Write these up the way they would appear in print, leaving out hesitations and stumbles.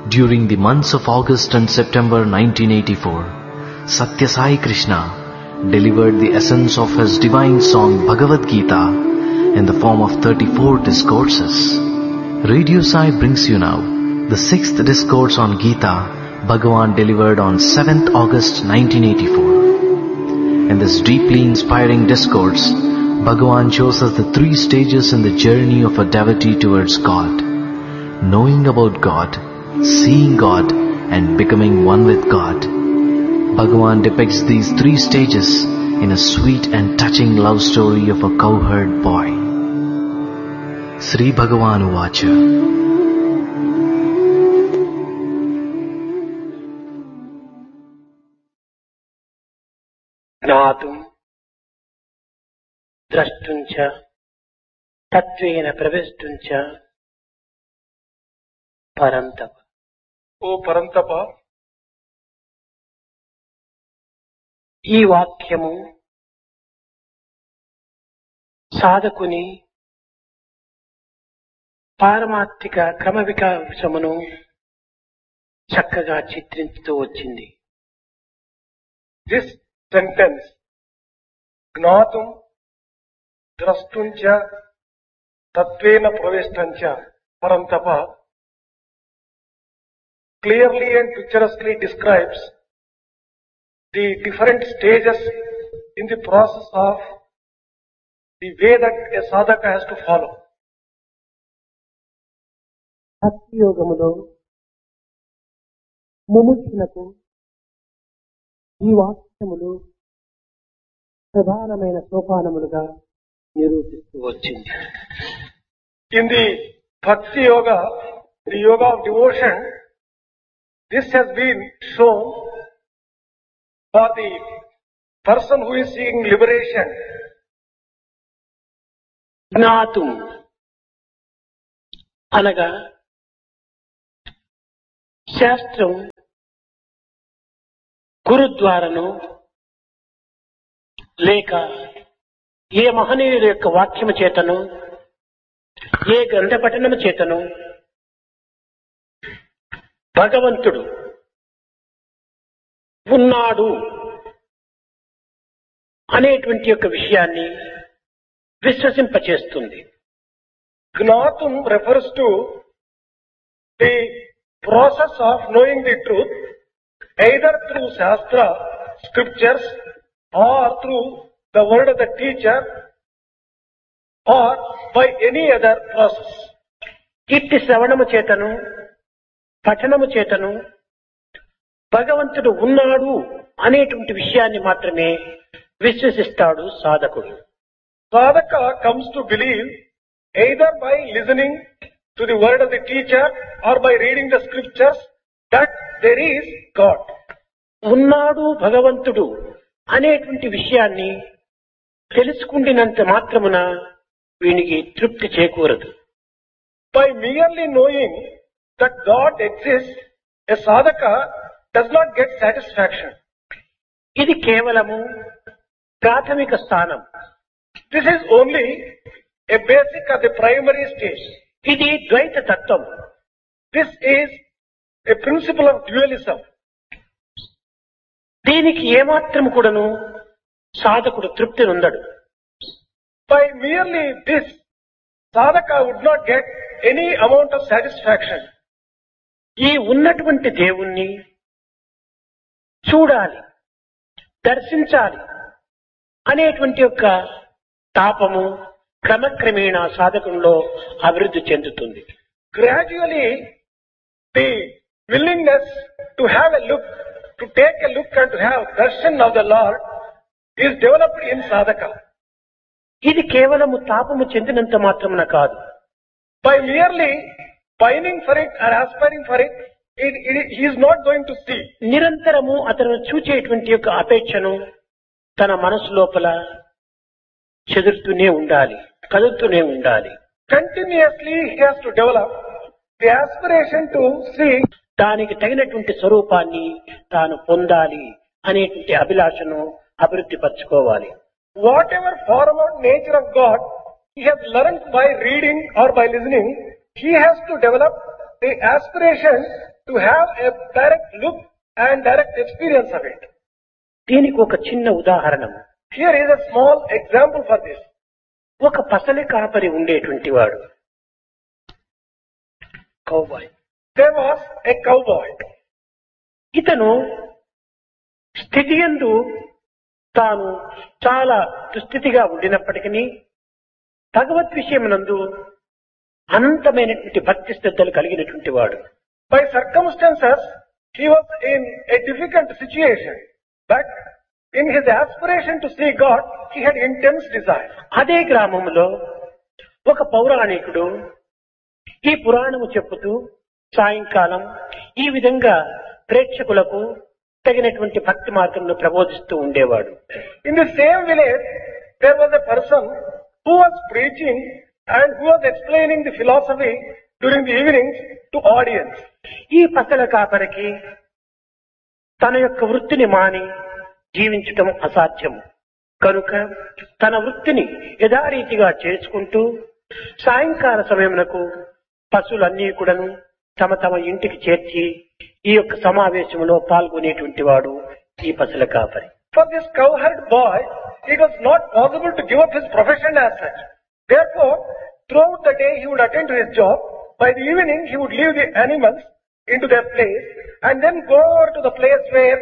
During the months of August and September 1984, Satya Sai Krishna delivered the essence of his divine song Bhagavad Gita in the form of 34 discourses. Radio Sai brings you now the 6th discourse on Gita Bhagavan delivered on 7th August 1984. In this deeply inspiring discourse, Bhagavan shows us the 3 stages in the journey of a devotee towards God: knowing about God, seeing God, and becoming one with God. Bhagavan depicts these 3 stages in a sweet and touching love story of a cowherd boy. Sri Bhagavan Uvacha. జ్ఞాతుం ద్రష్టుం చ తత్వేన ప్రవేష్టం చ పరంతప. ఓ పరంతప, ఈ వాక్యము సాధకుని పారమార్థిక క్రమ వికాసమును చక్కగా చిత్రించుతూ వచ్చింది. This sentence జ్ఞాతుం ద్రష్టుం చ తత్వేన ప్రవేష్టం చ పరంతప clearly and picturesquely describes the different stages in the process of the way that a sadhaka has to follow. భక్తి యోగములో ముముక్షులకు ఈ వాక్యములు ప్రధానమైన సోపానములుగా నిరూపిస్తూ వచ్చింది. In the bhakti yoga, the yoga of devotion, this has been shown for the person who is seeking liberation. జ్ఞాతుం అనగా శాస్త్రం గురుద్వారను లేక ఏ మహనీయుల యొక్క వాక్యము చేతను ఏ గ్రంథ పఠనము చేతను భగవంతుడు ఉన్నాడు అనేటువంటి యొక్క విషయాన్ని విశ్వసింపచేస్తుంది. Gnatum refers to the process of knowing the truth either through Shastra, scriptures, or through the word of the teacher, or by any other process. ఇట్టి శ్రవణము చేతను పఠనము చేతను భగవంతుడు ఉన్నాడు అనేటువంటి విషయాన్ని మాత్రమే విశ్వసిస్తాడు సాధకుడు. Sadhaka comes to believe either by listening to the word of the teacher or by reading the scriptures that there is God. ఉన్నాడు భగవంతుడు అనేటువంటి విషయాన్ని తెలుసుకుంటున్నంత మాత్రమున వీనికి తృప్తి చేకూరదు. By merely knowing that God exists, a sadhaka does not get satisfaction. ఇది కేవలము ప్రాథమిక స్థానం. This is only a basic or the primary stage. ఇది ద్వైత తత్వం. This is a principle of dualism. దీనికి ఏమాత్రం కూడాను సాధకుడు తృప్తి నొందడు. By merely this, sadhaka would not get any amount of satisfaction. ఈ ఉన్నటువంటి దేవుణ్ణి చూడాలి, దర్శించాలి అనేటువంటి యొక్క తాపము క్రమక్రమేణా సాధకంలో అభివృద్ధి చెందుతుంది. Gradually, the willingness to have a look, to take a look and to have darshan of the Lord is developed in sadhaka. ఇది కేవలము తాపము చెందినంత మాత్రమున కాదు. By merely pining for it or aspiring for it, he is not going to see. నిరంతరము అతను చూచేటువంటి యొక్క అపేక్షను తన మనసు లోపల చెదురుతూనే ఉండాలి, కదులుతూనే ఉండాలి. Continuously he has to develop the aspiration to see. దానికి తగినటువంటి స్వరూపాన్ని తాను పొందాలి అనేటువంటి అభిలాషను అభివృద్ధి పరచుకోవాలి. Whatever form or nature of God he has learned by reading or by listening, he has to develop the aspiration to have a direct look and direct experience of it. దీనికి ఒక చిన్న ఉదాహరణ. Here is a small example for this. ఒక పసలి కాపరి ఉండేటువంటి వాడు, cowboy. There was a cowboy. ఇతను స్థితి యందు తాను చాలా దుస్థితిగా ఉండినప్పటికీ భగవత్ విషయమునందు అనంతమైనటువంటి భక్తి శ్రద్ధలు కలిగినటువంటి వాడు. By circumstances, he was in a difficult situation, but in his aspiration to see God, he had intense desire. అదే గ్రామంలో ఒక పౌరాణికుడు ఈ పురాణము చెప్పుతూ సాయంకాలం ఈ విధంగా ప్రేక్షకులకు తగినటువంటి భక్తి మార్గంలో ప్రబోధిస్తూ ఉండేవాడు. In the same village, there was a person who was preaching and who was explaining the philosophy during the evenings to audience. ఈ పసల కాపరికి తన యొక్క వృత్తిని మాని జీవించటం అసాధ్యం కనుక తన వృత్తిని యథారీతిగా చేసుకుంటూ సాయంకాల సమయమునకు పశువులన్నీ కూడాను తమ తమ ఇంటికి చేర్చి ఈ యొక్క సమావేశంలో పాల్గొనేటువంటి వాడు ఈ పసల కాపరి. For this cowherd boy, it was not possible to give up his profession as such. Therefore, throughout the day he would attend to his job. By the evening, he would leave the animals into their place and then go over to the place where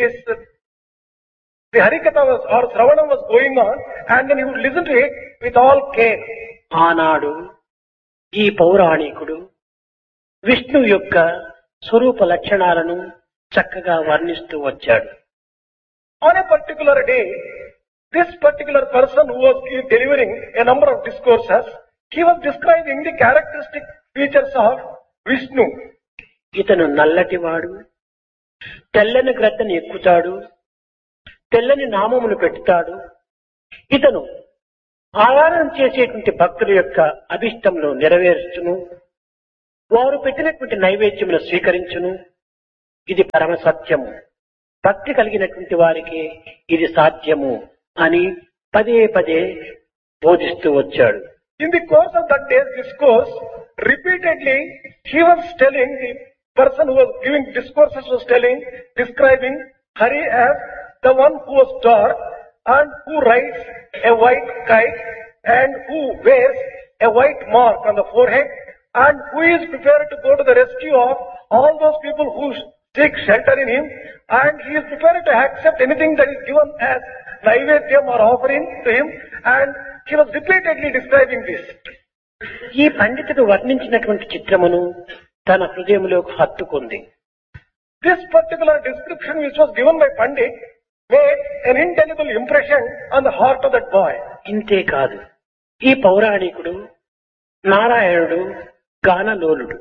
the Harikatha was or Sravanam was going on, and then he would listen to it with all care. ఆనాడు ఈ పౌరాణికుడు విష్ణు యొక్క స్వరూప లక్షణాలను చక్కగా వర్ణిస్తూ వచ్చాడు. On a particular day, this particular person who was delivering a number of discourses, he was describing the characteristic features of Vishnu. ఇతను నల్లటివాడు, తెల్లని గ్రద్దను ఎక్కుతాడు, తెల్లని నామమును పెట్టుతాడు. ఇతను ఆరాధన చేసేటువంటి భక్తుల యొక్క అభిష్టంలో నెరవేర్చును, వారు పెట్టినటువంటి నైవేద్యమును స్వీకరించును. ఇది పరమ సత్యము, భక్తి కలిగినటువంటి వారికి ఇది సాధ్యము అని పదే పదే బోధిస్తూ వచ్చాడు. In the course of that day's discourse, repeatedly he was telling, the person who was giving discourses was describing Hari as the one who was dark and who rides a white kite and who wears a white mark on the forehead and who is prepared to go to the rescue of all those people who seek shelter in him, and he is prepared to accept anything that is given as naivedyam or offering to him, and he was repeatedly describing this. ఈ పండితుడు వర్ణించినటువంటి చిత్రమును తన హృదయంలోకి హత్తుకుంది. This particular description which was given by Pandit made an indelible impression on the heart of that boy. ఇంతే కాదు, ఈ పౌరాణికుడు నారాయణుడు గానలోలుడు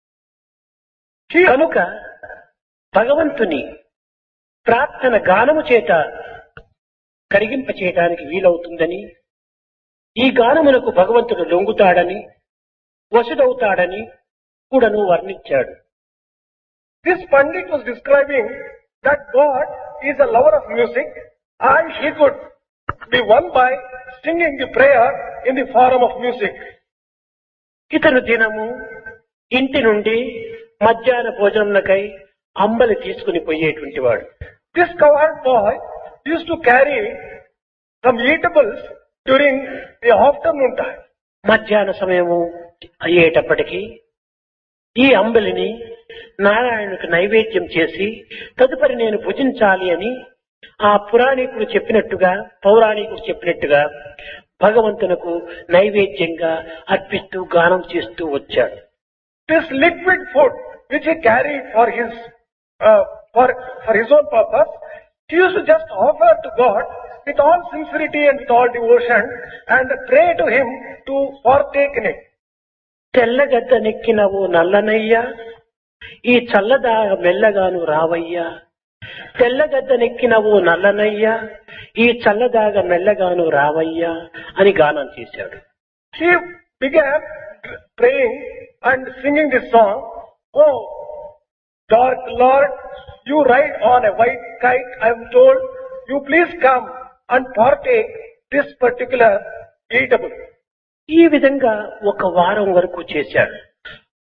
కనుక భగవంతుని ప్రార్థన గానము చేత కరిగింప చేయడానికి వీలవుతుందని, ఈ గానమునకు భగవంతుడు లొంగుతాడని, వసుడవుతాడని కూడాను వర్ణించాడు. This Pandit was describing that God is a lover of music and he could be won by singing the prayer in the form of music. ఇతను దినము ఇంటి నుండి మధ్యాహ్న భోజనంకై అంబలి తీసుకుని పోయేటువంటి వాడు. This cowherd boy used to carry some eatables during the afternoon time. మధ్యాహ్న సమయము అయ్యేటప్పటికీ ఈ అంబలిని నారాయణునికి నైవేద్యం చేసి తదుపరి నేను భుజించాలి అని ఆ పురాణికుడు చెప్పినట్టుగా, పౌరాణికుడు చెప్పినట్టుగా భగవంతునకు నైవేద్యంగా అర్పిస్తూ గానం చేస్తూ వచ్చాడు. This liquid food which he carried for his own purpose, he used to just offer to God with all sincerity and with all devotion and pray to him to partake in it. తెల్లగద్ద నెక్కినవు నల్లనయ్యా, ఈ చల్లదాగ మెల్లగాను రావయ్యా, తెల్లగద్ద నెక్కినవు నల్లనయ్యా, ఈ చల్లదాగ మెల్లగాను రావయ్యా అని గానం చేశాడు. He began praying and singing this song, "Oh, dark Lord, you ride on a white kite, I am told, you please come and partake this particular eatable." ఈ విధంగా ఒక వారం వరకు చేశాడు.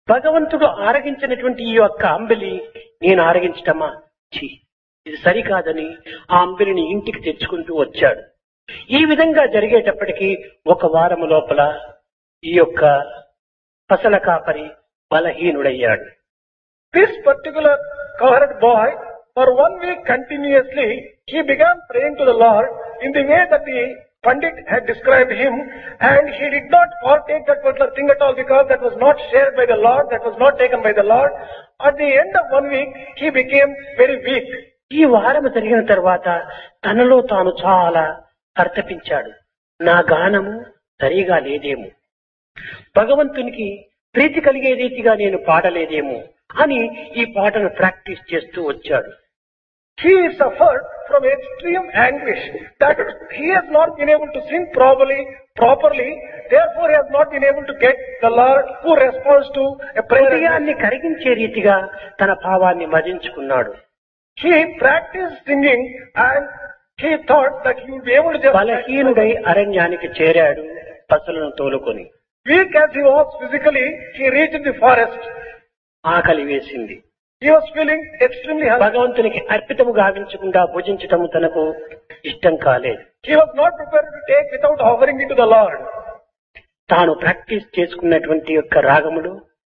భగవంతుడు ఆరగించినటువంటి ఈ యొక్క అంబిలి నేను ఆరగించటమా, ఛీ, ఇది సరికాదని ఆ అంబిలిని ఇంటికి తెచ్చుకుంటూ వచ్చాడు. ఈ విధంగా జరిగేటప్పటికీ ఒక వారము లోపల ఈ యొక్క పసల కాపరి బలహీనుడయ్యాడు. This particular cowherd boy, for 1 week continuously, he began praying to the Lord in the way that the Pandit had described him, and he did not partake that particular thing at all because that was not shared by the Lord, that was not taken by the Lord. At the end of 1 week, he became very weak. ఈ వారము జరిగిన తర్వాత తనలో తాను చాలా అర్థపించాడు. నా గానము సరిగా లేదేమో, భగవంతునికి ప్రీతి కలిగే రీతిగా నేను పాడలేదేమో అని ఈ పాటను ప్రాక్టీస్ చేస్తూ వచ్చాడు. He suffered from extreme anguish that he has not been able to sing properly, therefore he has not been able to get the Lord who responds to a prayer. హృదయాన్ని కరిగించే రీతిగా తన భావాన్ని మదించుకున్నాడు. He practiced singing and he thought that he would be able to just... బలహీనుడై అరణ్యానికి చేరాడు పశువులను తోలుకొని. Weak as he was physically, he reached the forest. ఆకలి వేసింది. He was feeling extremely hungry. భగవంతునికి అర్పితము గావించకుండా భుజించటము తనకు ఇష్టం కాలేదు. He was not prepared to take without offering it to the Lord. తాను ప్రాక్టీస్ చేసుకున్నటువంటి యొక్క రాగములు,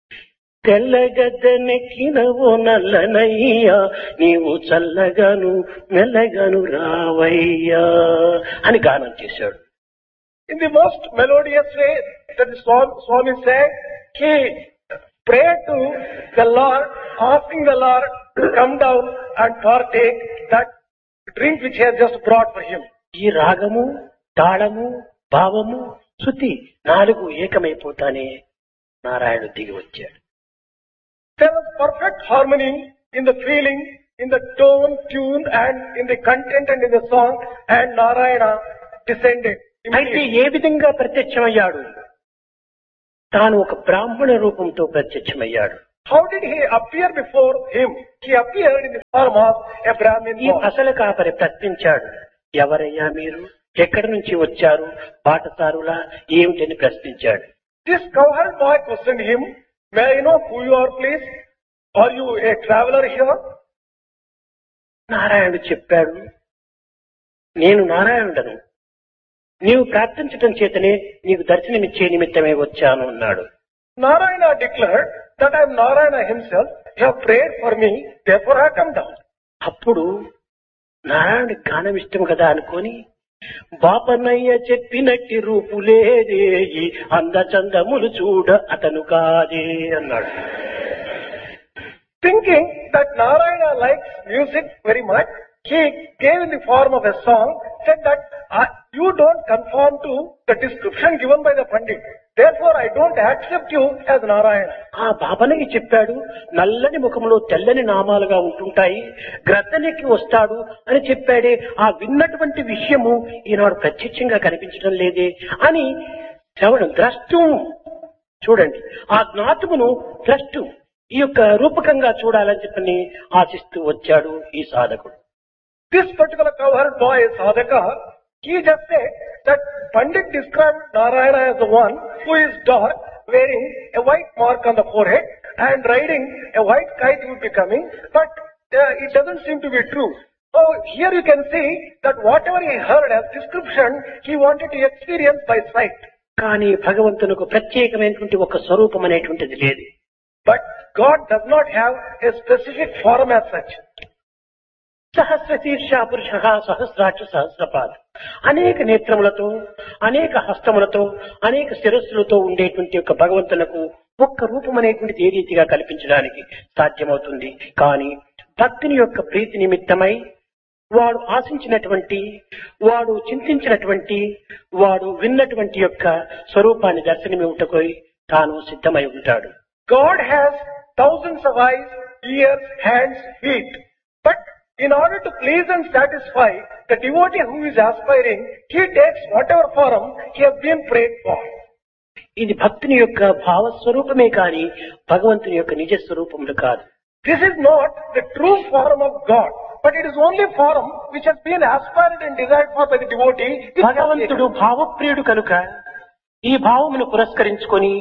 తెల్లగద్దెనెక్కినవో నల్లనయ్యా నీవు చల్లగాను మెల్లగాను రావయ్యా అని గానం చేశాడు. In the most melodious way that the Swami said, he prayed to the Lord, asking the Lord to come down and partake that drink which he had just brought for him. ఈ రాగము, తాళము, భావము, శృతి 4 ఏకమైపోతానే నారాయణుడు దిగి వచ్చాడు. There was perfect harmony in the feeling, in the tone, tune, and in the content and in the song, and Narayana descended. అయితే ఏ విధంగా ప్రత్యక్షమయ్యాడు? తాను ఒక బ్రాహ్మణ రూపంతో ప్రత్యక్షమయ్యాడు. How did he appear before him? He appeared in the form of a Brahmin ఈ boy. అసలు కాపరి ప్రశ్నించాడు, ఎవరయ్యా మీరు, ఎక్కడి నుంచి వచ్చారు, బాటసారులా ఏమిటని ప్రశ్నించాడు. This cowherd boy questioned him, may I know who you are, please? Are you a traveler here? నారాయణుడు చెప్పాడు, నేను నారాయణుడను, నీవు ప్రార్థించటం చేతనే నీకు దర్శనమిచ్చే నిమిత్తమే వచ్చాను అన్నాడు. Narayana declared that I am Narayana himself. You have prayed for me, therefore I have come down. అప్పుడు నారాయణుడి గానం ఇష్టం కదా అనుకొని, బాపనయ్య చెప్పినట్టి రూపులేదే అందచందములు చూడ అతను కాదే అన్నాడు. Thinking that Narayana likes music very much, he gave in the form of a song, said that you don't conform to the description given by the Pandit. Therefore, I don't accept you as Narayana. ఆ బాపనయ్య చెప్పాడు, నల్లని ముఖంలో తెల్లని నామాలుగా ఉంటుంటాయి, గ్రద్దనికి వస్తాడు అని చెప్పాడే, ఆ విన్నటువంటి విషయము ఈనాడు ప్రత్యక్షంగా కనిపించడం లేదే అని శ్రవణం ద్రష్టం. చూడండి, ఆ జ్ఞాతమును ద్రష్టం ఈ యొక్క రూపకంగా చూడాలని చెప్పని ఆశిస్తూ వచ్చాడు ఈ సాధకుడు. This particular cowherd boy, Sadhaka, he just said that Pandit described Narayana as the one who is dark, wearing a white mark on the forehead and riding a white kite would be coming, but it doesn't seem to be true. So here you can see that whatever he heard as description, he wanted to experience by sight. కానీ భగవంతునికి ప్రత్యేకమైనటువంటి ఒక స్వరూపం అనేటువంటిది లేదు. But God does not have a specific form as such. సహస్రశీర్ష పురుష సహస్రాక్ష సహస్రపాద్, అనేక నేత్రములతో, అనేక హస్తములతో, అనేక శిరస్సులతో ఉండేటువంటి యొక్క భగవంతులకు ఒక్క రూపం అనేటువంటిది ఏ రీతిగా కల్పించడానికి సాధ్యమవుతుంది? కానీ భక్తుని యొక్క ప్రీతి నిమిత్తమై వాడు ఆశించినటువంటి, వాడు చింతించినటువంటి, వాడు విన్నటువంటి యొక్క స్వరూపాన్ని దర్శనమివ్వటకు తాను సిద్ధమై ఉంటాడు. God has thousands of eyes, ears, hands, feet. But in order to please and satisfy the devotee who is aspiring, he takes whatever form he has been prayed for. ఇది భక్తుని యొక్క భావస్వరూపమే కానీ భగవంతుని యొక్క నిజ స్వరూపములు కాదు. This is not the true form of God, but it is only form which has been aspired and desired for by the devotee. భగవంతుడు భావప్రియుడు కనుక ఈ భావమును పురస్కరించుకొని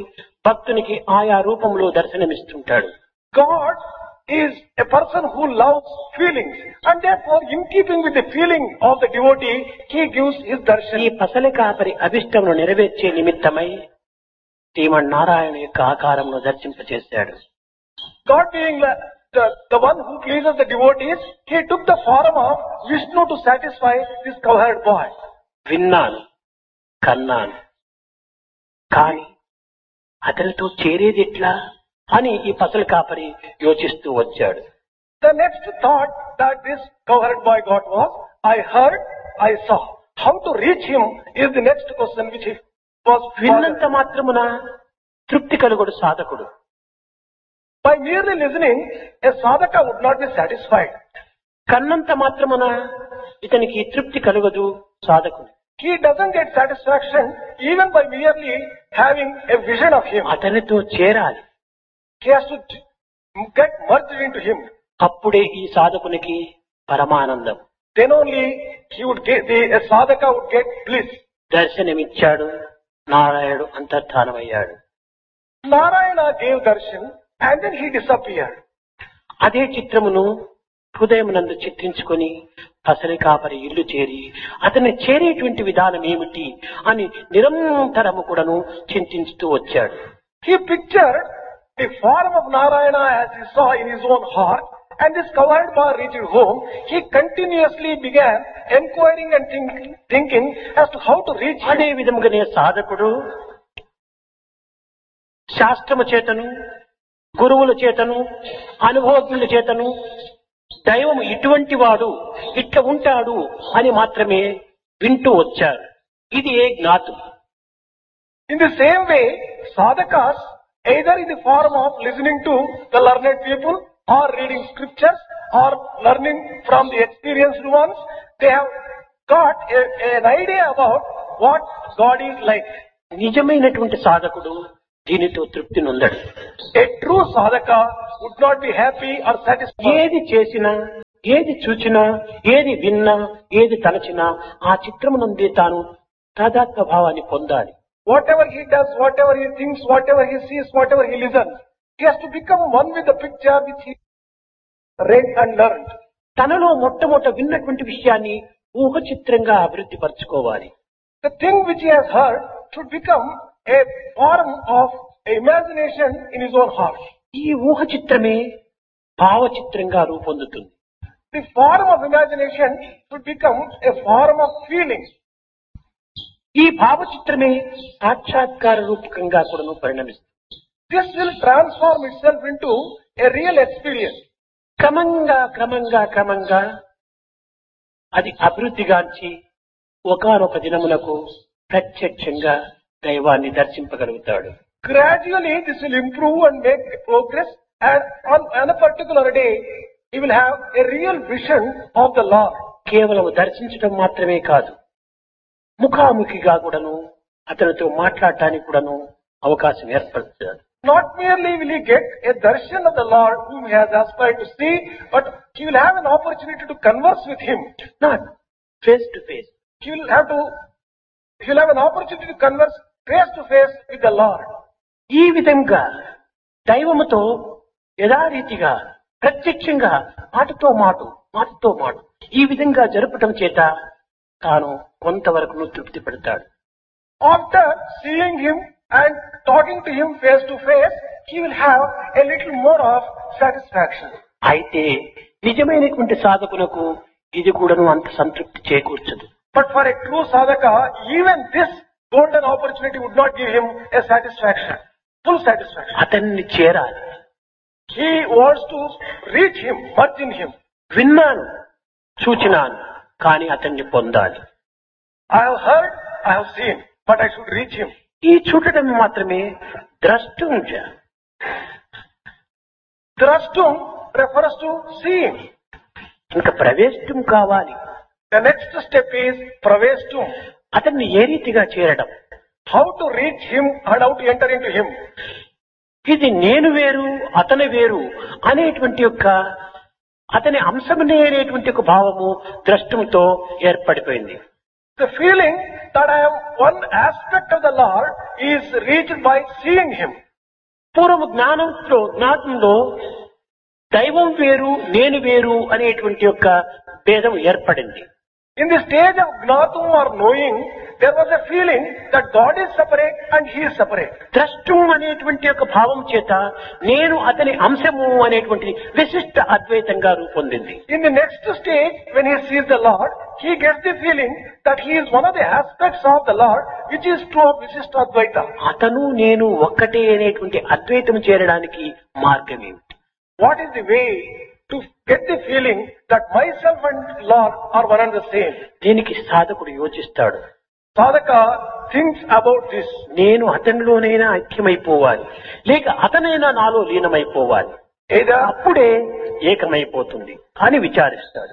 భక్తునికి ఆయా రూపంలో దర్శనమిస్తుంటాడు. God is a person who loves feelings, and therefore in keeping with the feeling of the devotee, he gives his ఈ darshan. పసలి కాపరి అభిష్టమును నెరవేర్చే నిమిత్తమై శ్రీమన్నారాయణ యొక్క ఆకారమును దర్శింపచేశాడు. God being the one who pleases the devotees, he took the form of Vishnu to satisfy this cowherd boy. విన్నాను, కన్నాను, కాని అతనితో చేరేది ఎట్లా అని ఈ పసలి కాపరి యోచిస్తూ వచ్చాడు. The next thought that this cowherd boy got was, I heard, I saw. How to reach him is the next question which he was విన్నంత మాత్రమున తృప్తి కలుగుడు సాధకుడు. By merely listening, a sadhaka would not be satisfied. కన్నంత మాత్రమున ఇతనికి తృప్తి కలుగదు సాధకుడు. He doesn't get satisfaction even by merely having a vision of him. అతనితో చేరాలి. He has to get merged into him. అప్పుడే ఈ సాధకునికి పరమానందం. Then only he would get a sadhaka would get bliss. దర్శనమిచ్చాడు, నారాయణుడు అంతర్ధానమయ్యాడు. Narayana gave darshan and then he disappeared. అదే చిత్రమును హృదయమునందు చిత్రించుకొని పసలి కాపరి ఇల్లు చేరి అతన్ని చేరేటువంటి విధానం ఏమిటి అని నిరంతరము కూడాను చింతించుతూ వచ్చాడు. He pictured the form of Narayana as he saw in his own heart, and this cowherd boy reached home. He continuously began inquiring and thinking as to how to reach him. అదే విధముగానే సాధకుడు శాస్త్రము చేతను, గురువుల చేతను, అనుభవజ్ఞుల చేతను దైవము ఇటువంటి వాడు, ఇట్లా ఉంటాడు అని మాత్రమే వింటూ వచ్చారు. ఇది ఏ జ్ఞాతం. In the same way, sadhakas, either in the form of listening to the learned people or reading scriptures or learning from the experienced ones, they have got an idea about what God is like. నిజమైనటువంటి సాధకుడు దీనితో తృప్తి నొందడు. A true sadhaka would not be happy or satisfied. ఏది చేసినా, ఏది చూచినా, ఏది విన్నా, ఏది తలచినా ఆ చిత్రమునందే తాను తాదాత్మ్య భావాన్ని పొందాలి. Whatever he does, whatever he thinks, whatever he sees, whatever he listens, he has to become one with the picture which he read and learned. తనలో మొట్టమొదట విన్నటువంటి విషయాన్ని ఊహ చిత్రంగా అభివృద్ధి పరచుకోవాలి. The thing which he has heard should become a form of imagination in his own heart. ఈ ఊహ చిత్రమే భావ చిత్రంగా రూపొందుతుంది. The form of imagination should become a form of feeling. ఈ భావ చిత్రమే సాక్షాత్కార రూపకంగా కూడా పరిణమిస్తుంది. This will transform itself into a real experience. క్రమంగా అది అభివృద్ధిగాంచి ఒకానొక దినములకు ప్రత్యక్షంగా దైవాన్ని దర్శింపగలుగుతాడు. Gradually this will improve and make progress, and on a particular day he will have a real vision of the Lord. కేవలం దర్శించడం మాత్రమే కాదు, ముఖాముఖిగా కూడాను అతనితో మాట్లాడటానికి కూడాను అవకాశం ఏర్పడుతుంది. Not merely will he get a darshan of the Lord whom he has aspired to see, but he will have an opportunity to converse with him. Not face to face. He will have an opportunity to converse face to face with the Lord. ఈ విధంగా దైవముతో యథారీతిగా ప్రత్యక్షంగా మాటతో మాట ఈ విధంగా జరపటం చేత తాను కొంతవరకు తృప్తి పడతాడు. After seeing him and talking to him face to face, he will have a little more of satisfaction. అయితే నిజమైనటువంటి సాధకునకు ఇది కూడాను అంత సంతృప్తి చేకూర్చదు. But for a true sadhaka, even this golden opportunity would not give him a satisfaction, full satisfaction. అతన్ని చేరాలి. He wants to reach him, merge in him. విన్నాను, చూచినాను, కానీ అతన్ని పొందాలి. I have heard, I have seen, but I should reach him. ఈ చూడటం మాత్రమే ద్రష్టుంజ. Drashtum refers to seeing. ఇంకా ప్రవేశం కావాలి. The next step is praveshtum. అతన్ని ఏ రీతిగా చేరడం, How to reach him and how to enter into him. ఇది నేను వేరు అతని వేరు అనేటువంటి యొక్క అతని అంశమనే అనేటువంటి ఒక భావము ద్రష్టంతో ఏర్పడిపోయింది. The feeling that I am one aspect of the Lord is reached by seeing him. పూర్వము జ్ఞానంలో దైవం వేరు నేను వేరు అనేటువంటి యొక్క భేదం ఏర్పడింది. In the stage of Gnatum or knowing, there was a feeling that God is separate and he is separate. ద్రష్టం అనేటువంటి యొక్క భావం చేత నేను అతని అంశము అనేటువంటి విశిష్ట అద్వైతంగా రూపొందింది. In the next stage, when he sees the Lord, he gets the feeling that he is one of the aspects of the Lord, which is true of Visishta Advaita. అతను నేను ఒక్కటే అనేటువంటి అద్వైతం చేరడానికి మార్గం ఏమిటి? What is the way to get the feeling that myself and Lord are one and the same? దీనికి సాధకుడు యోచిస్తాడు. Sadhaka thinks about this. నేను అతనిలోనైనా ఐక్యమైపోవాలి, లేక అతనైనా నాలో లీనమైపోవాలి, Either అప్పుడే ఏకమైపోతుంది అని విచారిస్తాడు.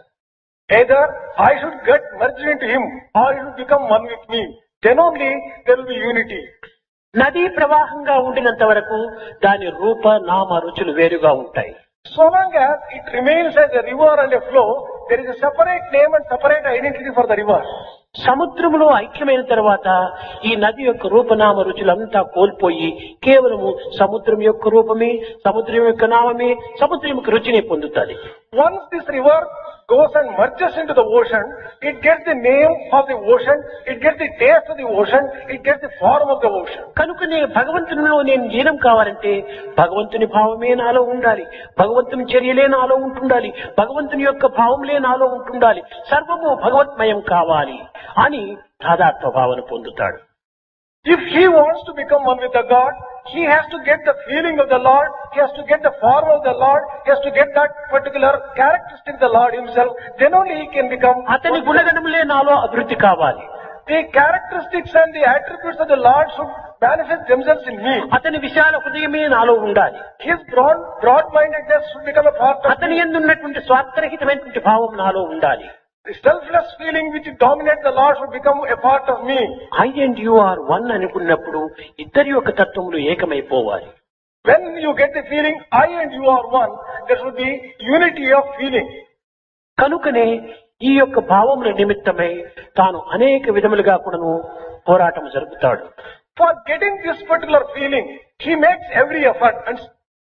I should get merged into him or he should become one with me. Then only there will be unity. నదీ ప్రవాహంగా ఉండినంత వరకు దాని రూప నామ రుచులు వేరుగా ఉంటాయి. So long as it remains as a river and a flow, there is a separate name and separate identity for the river. సముద్రములో ఐక్యమైన తర్వాత ఈ నది యొక్క రూపనామ రుచులంతా కోల్పోయి కేవలము సముద్రం యొక్క రూపమే, సముద్రం యొక్క నామమే, సముద్రం యొక్క రుచిని పొందుతుంది. Once this river goes and merges into the ocean, it gets the name of the ocean, it gets the taste of the ocean, it gets the form of the ocean. కనుకనే భగవంతునిలో నేను లీనం కావాలంటే భగవంతుని భావమే నాలో ఉండాలి, భగవంతుని చర్యలే నాలో ఉంటుండాలి, భగవంతుని యొక్క భావంలే నాలో ఉంటుండాలి, సర్వము భగవత్మయం కావాలి అని తాదాత్మ్య భావన పొందుతాడు. If he wants to become one with the God, he has to get the feeling of the Lord, he has to get the form of the Lord, he has to get that particular characteristic of the Lord himself, then only he can become. అతని గుణగణములే నాలో అభివృద్ధి కావాలి. The characteristics and the attributes of the Lord should manifest themselves in me. అతని విశాల హృదయమే నాలో ఉండాలి. His broad-mindedness should become a part of అతని me. యందు ఉన్నటువంటి స్వార్థరహితమైనటువంటి భావం నాలో ఉండాలి. The selfless feeling which dominates the Lord should become a part of me. I and you are one అనుకున్నప్పుడు ఇద్దరి యొక్క తత్వములు ఏకమైపోవాలి. When you get the feeling I and you are one, there should be unity of feeling. కనుకనే ఈ యొక్క భావముల నిమిత్తమై తాను అనేక విధములుగా కూడాను పోరాటం జరుపుతాడు. For getting this particular feeling, he makes every effort. And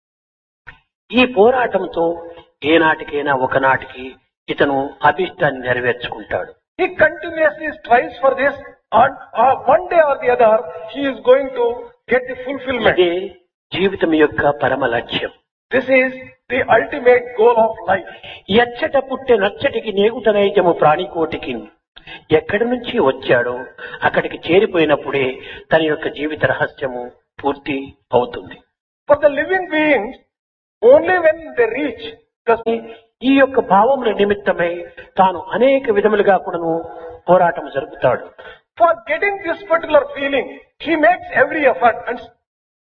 ఈ పోరాటంతో ఏనాటికైనా ఒకనాటికి ఇతను అభిష్టాన్ని నెరవేర్చుకుంటాడు. he continuously strives for this, and one day or the other, he is going to get the fulfillment. ఇదే జీవితం యొక్క పరమ లక్ష్యం. This is the ultimate goal of life. ఎచ్చట పుట్టే నచ్చటికి నేగుట నైజము ప్రాణికోటికి ఎక్కడి నుంచి వచ్చాడో అక్కడికి చేరిపోయినప్పుడే తన యొక్క జీవిత రహస్యము పూర్తి అవుతుంది. For the living beings, only when they reach the ఈ యొక్క భావముల నిమిత్తమై తాను అనేక విధములుగా కూడాను పోరాటం జరుపుతాడు. For getting this particular feeling, he makes every effort. And